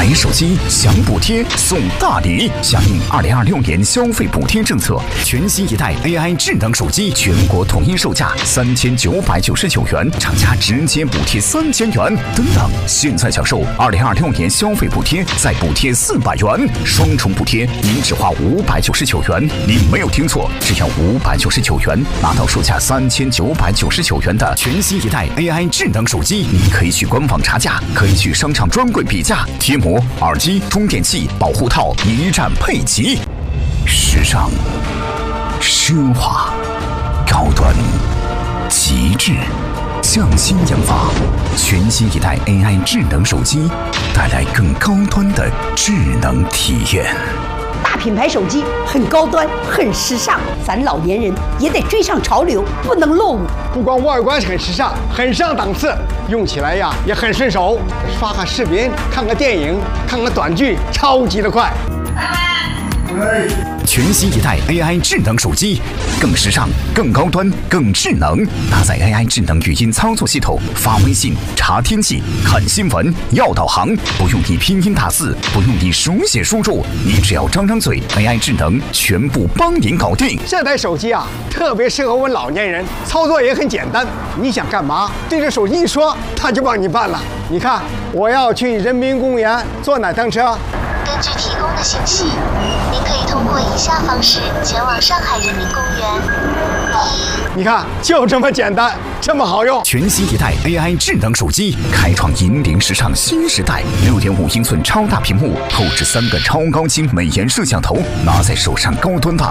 买手机享补贴送大礼，响应2026年消费补贴政策，全新一代 AI 智能手机全国统一售价3999元，厂家直接补贴3000元。等等，现在享受2026年消费补贴，再补贴400元，双重补贴，您只花599元。你没有听错，只要599元，拿到售价3999元的全新一代 AI 智能手机。您可以去官网查价，可以去商场专柜比价，贴膜、耳机、充电器、保护套一站配齐，时尚、奢华、高端、极致。匠心研发，全新一代 AI 智能手机，带来更高端的智能体验。 大品牌手机很高端，很时尚，咱老年人也得追上潮流，不能落伍。 不光外观很时尚，很上档次，用起来呀也很顺手，刷个视频、看个电影、看个短剧，超级的快。 全新一代 AI 智能手机，更时尚、更高端、更智能，搭载 AI 智能语音操作系统，发微信、查天气、看新闻、要导航，不用你拼音打字，不用你手写输入，你只要张张嘴 ，AI 智能全部帮您搞定。 这台手机啊，特别适合我们老年人，操作也很简单。你想干嘛，对着手机一说，它就帮你办了。你看，我要去人民公园坐哪趟车？ 根据提供的信息，您可以通过以下方式前往上海人民公园。 你看，就这么简单，这么好用。 全新一代 AI 智能手机，开创引领时尚新时代。6.5英寸超大屏幕，后置3个超高清美颜摄像头，拿在手上高端大。